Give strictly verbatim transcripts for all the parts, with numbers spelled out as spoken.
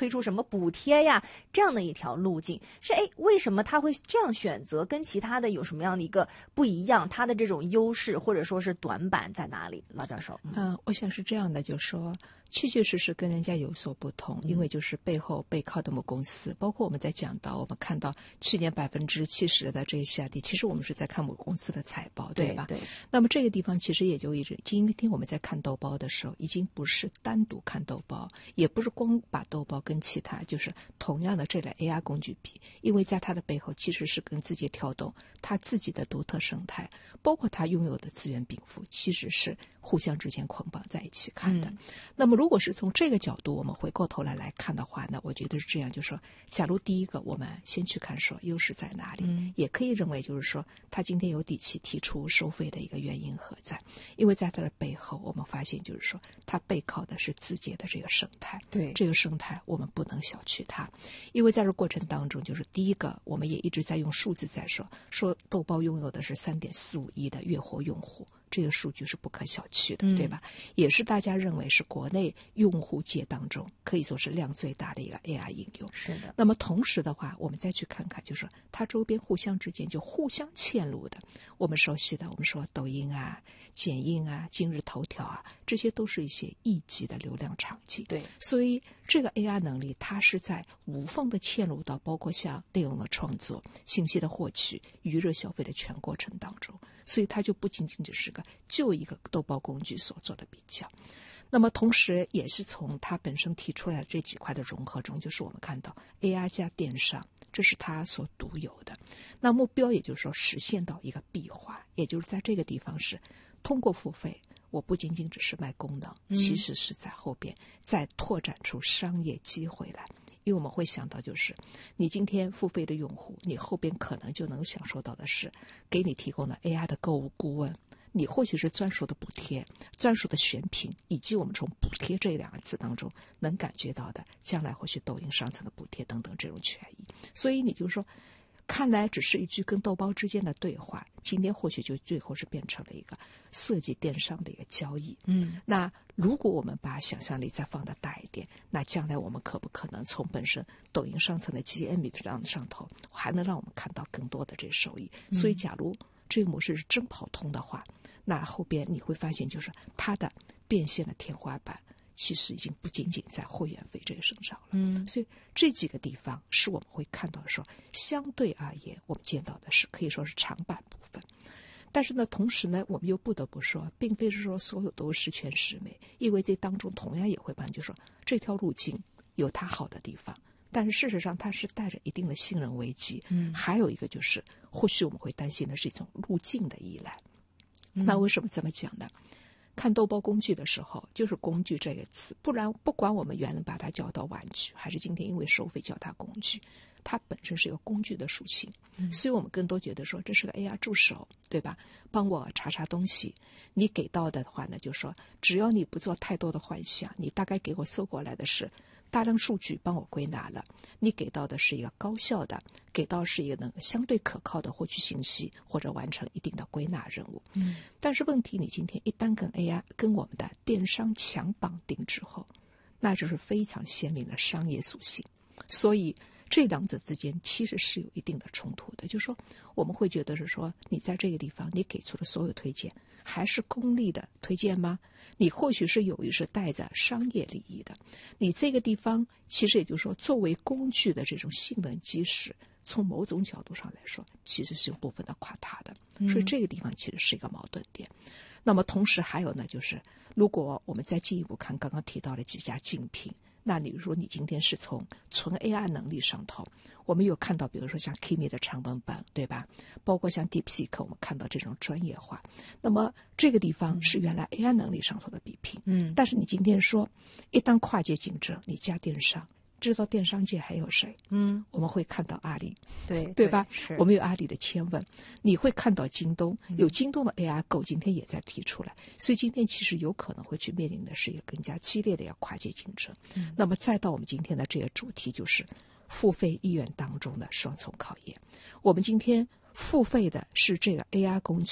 推出什么补贴呀这样的一条路径。是哎，为什么他会这样选择？跟其他的有什么样的一个不一样？他的这种优势或者说是短板在哪里？老教授， 嗯、呃，我想是这样的，就是说确确实实跟人家有所不同，因为就是背后背靠的母公司，包括我们在讲到我们看到去年百分之七十的这个下跌，其实我们是在看母公司的财报，对吧？ 对。对， 那么这个地方其实也就一直，今天我们在看豆包的时候，已经不是单独看豆包，也不是光把豆包跟其他就是同样的这类 A I 工具比，因为在它的背后其实是跟字节跳动它自己的独特生态，包括它拥有的资源禀赋，其实是互相之间捆绑在一起看的。嗯、那么如果是从这个角度我们回过头来来看的话呢，我觉得是这样，就是说假如第一个我们先去看说优势在哪里、嗯、也可以认为就是说他今天有底气提出收费的一个原因何在，因为在它的背后我们发现就是说它背靠的是字节的这个生态， 对这个生态我们不能小觑它，因为在这过程当中就是第一个我们也一直在用数字在说说豆包拥有的是 三点四五亿的月活用户，这个数据是不可小觑的、嗯、对吧？也是大家认为是国内用户界当中可以说是量最大的一个 A I 应用。 是的。 那么同时的话我们再去看看就是说它周边互相之间就互相嵌入的，我们熟悉的我们说抖音啊、剪映啊、今日头条啊，这些都是一些亿级的流量场景。 对， 所以这个 A I 能力它是在无缝的嵌入到包括像内容的创作、信息的获取、娱乐消费的全过程当中，所以它就不仅仅只是个就一个豆包工具所做的比较。那么同时也是从它本身提出来的这几块的融合中，就是我们看到 A I 加电商，这是它所独有的。那目标也就是说实现到一个闭环，也就是在这个地方是通过付费，我不仅仅只是卖功能、嗯、其实是在后边再拓展出商业机会来。因为我们会想到就是你今天付费的用户，你后边可能就能享受到的是给你提供的 A I 的购物顾问，你或许是专属的补贴、专属的选品，以及我们从补贴这两个字当中能感觉到的将来或许抖音上层的补贴等等这种权益。所以你就说看来只是一句跟豆包之间的对话，今天或许就最后是变成了一个涉及电商的一个交易。嗯，那如果我们把想象力再放得大一点，那将来我们可不可能从本身抖音上层的 G M V 上头，还能让我们看到更多的这个收益？嗯、所以，假如这个模式是真跑通的话，那后边你会发现，就是它的变现的天花板其实已经不仅仅在会员费这个身上了。嗯，所以这几个地方是我们会看到说，相对而言，我们见到的是可以说是长板部分。但是呢，同时呢，我们又不得不说，并非是说所有都十全十美，因为这当中同样也会办，就是说这条路径有它好的地方，但是事实上它是带着一定的信任危机。嗯，还有一个就是，或许我们会担心的是一种路径的依赖。嗯、那为什么这么讲呢？看豆包工具的时候，就是工具这个词，不然不管我们原来把它叫到玩具，还是今天因为收费叫它工具，它本身是一个工具的属性，嗯、所以我们更多觉得说这是个 A I 助手，对吧？帮我查查东西，你给到的话呢，就说只要你不做太多的幻想，你大概给我搜过来的是大量数据帮我归纳了，你给到的是一个高效的，给到是一个能相对可靠的获取信息或者完成一定的归纳任务。嗯，但是问题你今天一旦跟 A I 跟我们的电商强绑定之后，那就是非常鲜明的商业属性，所以这两者之间其实是有一定的冲突的，就是说我们会觉得是说你在这个地方你给出的所有推荐还是功利的推荐吗？你或许是有意是带着商业利益的，你这个地方其实也就是说作为工具的这种性能基石，从某种角度上来说其实是有部分的垮塌的，所以这个地方其实是一个矛盾点。嗯、那么同时还有呢，就是如果我们再进一步看刚刚提到的几家竞品，那你说你今天是从纯 A I 能力上头，我们有看到比如说像 Kimi 的长文本，对吧？包括像 DeepSeek 我们看到这种专业化，那么这个地方是原来 A I 能力上头的比拼。嗯，但是你今天说一旦跨界竞争，你加电商，知道电商界还有谁？嗯，我们会看到阿里， 对对吧？ 是我们有阿里的千问，你会看到京东，有京东的 A I 购，今天也在提出来，所以今天其实有可能会去面临的是一个更加激烈的要跨界竞争。嗯，那么再到我们今天的这个主题，就是付费意愿当中的双重考验。我们今天付费的是这个 A I 工具，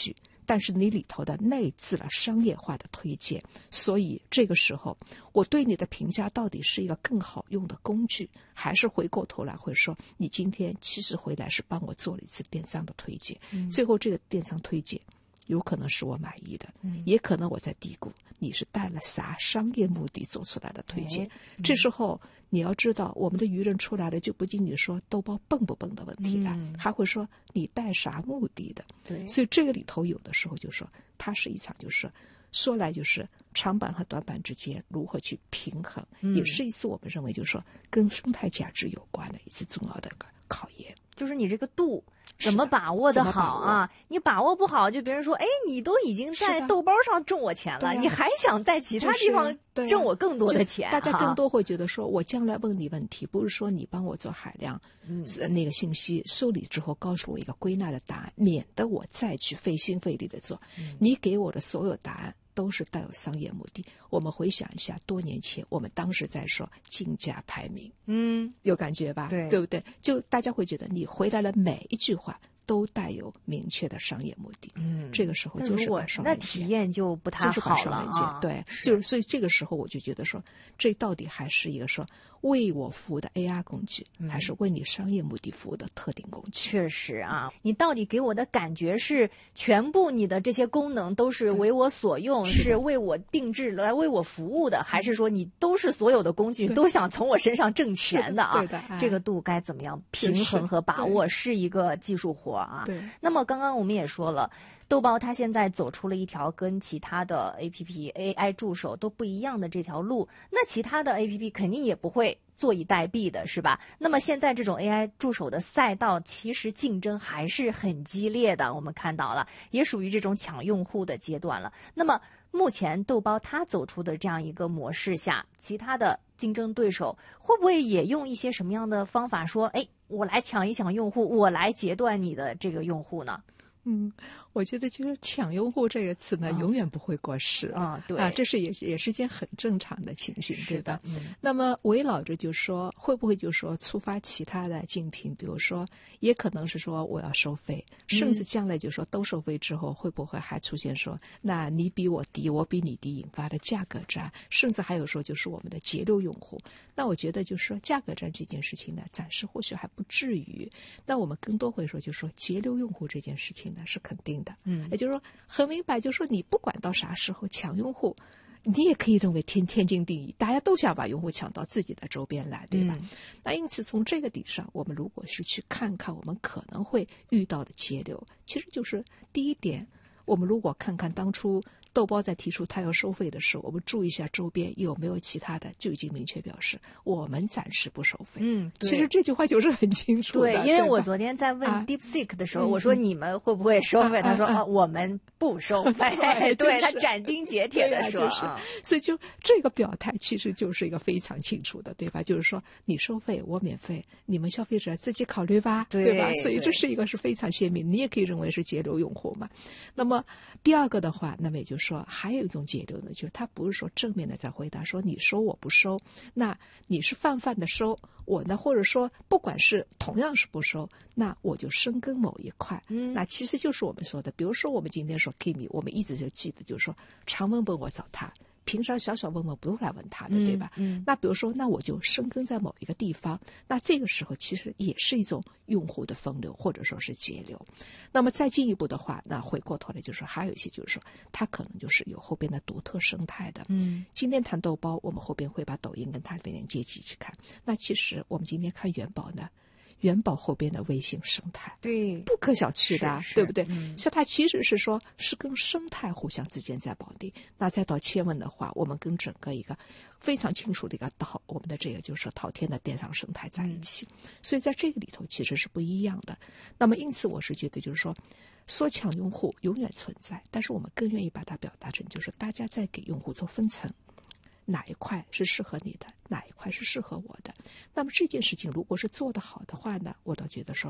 但是你里头的内置了商业化的推荐，所以这个时候我对你的评价到底是一个更好用的工具，还是回过头来会说你今天其实回来是帮我做了一次电商的推荐，嗯、最后这个电商推荐有可能是我满意的，嗯、也可能我在低估你是带了啥商业目的做出来的推荐。嗯、这时候你要知道，我们的舆论出来了，就不仅仅说豆包笨不笨的问题了，嗯、还会说你带啥目的的。 对， 所以这个里头有的时候就说它是一场就是说来就是长板和短板之间如何去平衡，嗯、也是一次我们认为就是说跟生态价值有关的一次重要的一个考验， 就是你这个度怎么把握的好啊？你把握不好，就别人说，哎，你都已经在豆包上挣我钱了，啊、你还想在其他地方挣我更多的钱？ 啊、大家更多会觉得说，我将来问你问题，不是说你帮我做海量、嗯、那个信息梳理之后，告诉我一个归纳的答案，免得我再去费心费力的做。嗯、你给我的所有答案都是带有商业目的。我们回想一下，多年前我们当时在说竞价排名，嗯，有感觉吧？ 对， 对不对？就大家会觉得你回答的每一句话都带有明确的商业目的，嗯，这个时候就是把双刃剑， 那体验就不太好了啊。对，就是所以这个时候我就觉得说，这到底还是一个说为我服务的 A R 工具，嗯、还是为你商业目的服务的特定工具？ 确实啊，你到底给我的感觉是全部你的这些功能都是为我所用，是为我定制来为我服务的，还是说你都是所有的工具都想从我身上挣钱的啊？ 对的，哎、 这个度该怎么样平衡和把握，是一个技术活啊。 对。 那么刚刚我们也说了，豆包它现在走出了一条跟其他的 A P P A I 助手都不一样的这条路，那其他的 A P P 肯定也不会坐以待毙的，是吧？那么现在这种 A I 助手的赛道其实竞争还是很激烈的，我们看到了，也属于这种抢用户的阶段了。那么目前豆包它走出的这样一个模式下，其他的竞争对手会不会也用一些什么样的方法说，哎，我来抢一抢用户，我来截断你的这个用户呢？ 嗯，我觉得就是抢用户这个词呢，哦、永远不会过时啊、哦，对啊，这是也也是件很正常的情形，对吧？嗯、那么围绕着就说，会不会就说触发其他的竞品？比如说，也可能是说我要收费，甚至将来就说都收费之后，会不会还出现说，那你比我低，我比你低引发的价格战？甚至还有说就是我们的节流用户。那我觉得就是说价格战这件事情呢，暂时或许还不至于。那我们更多会说，就是说节流用户这件事情呢是肯定的，嗯，也就是说很明白，就是说你不管到啥时候抢用户，你也可以认为天天经地义，大家都想把用户抢到自己的周边来，对吧？嗯、那因此从这个底上，我们如果是去看看我们可能会遇到的节流，其实就是第一点，我们如果看看当初豆包在提出他要收费的时候，我们注意一下周边有没有其他的，就已经明确表示我们暂时不收费。嗯，其实这句话就是很清楚的。 对，因为我昨天在问 DeepSeek 的时候，啊、我说你们会不会收费？嗯、他说、嗯、啊，我们不收费。对， 就是、 他斩钉截铁的说。 就是、所以就这个表态其实就是一个非常清楚的，对吧？就是说你收费，我免费，你们消费者自己考虑吧， 对, 对吧？所以这是一个是非常鲜明，你也可以认为是节流用户嘛。那么第二个的话，那么也就是说还有一种节流呢，就是他不是说正面的在回答说你收我不收，那你是泛泛的收，我呢或者说不管是同样是不收，那我就深耕某一块。嗯，那其实就是我们说的，比如说我们今天说 Kimi， 我们一直就记得就是说常问问我找他，平常小小问问不用来问他的，对吧？嗯，那比如说，那我就深耕在某一个地方，那这个时候其实也是一种用户的分流或者说是节流。那么再进一步的话，那回过头来就是说，还有一些就是说，它可能就是有后边的独特生态的。嗯，今天谈豆包，我们后边会把抖音跟它连接起去看。那其实我们今天看元宝呢？元宝后边的微信生态， 对， 不可小觑的，对不对？ 嗯、 所以它其实是说，是跟生态互相之间在绑定。那再到千问的话，我们跟整个一个非常清楚的一个淘，我们的这个就是说淘天的电商生态在一起。嗯、所以在这个里头其实是不一样的。那么因此，我是觉得就是说，说抢用户永远存在，但是我们更愿意把它表达成，就是大家在给用户做分层。哪一块是适合你的，哪一块是适合我的。那么这件事情如果是做得好的话呢，我倒觉得说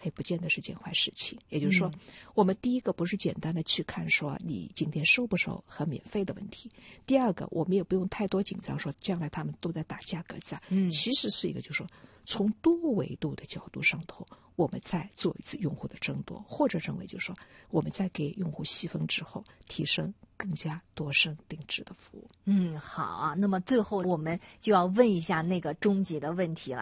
也不见得是件坏事情。也就是说， 嗯、 我们第一个不是简单的去看说你今天收不收和免费的问题，第二个我们也不用太多紧张说将来他们都在打价格战。 嗯， 其实是一个就是说从多维度的角度上头，我们再做一次用户的争夺，或者认为就是说我们在给用户细分之后，提升更加多生定制的服务。 嗯，好啊。那么最后我们就要问一下那个终极的问题了。